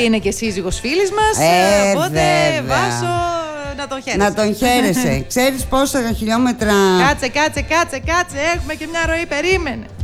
είναι και σύζυγος φίλης μας. Οπότε Βάσο, να τον χαίρεσαι. Να τον χαίρεσαι. Ξέρεις πόσα χιλιόμετρα. Κάτσε. Έχουμε και μια ροή, περίμενε.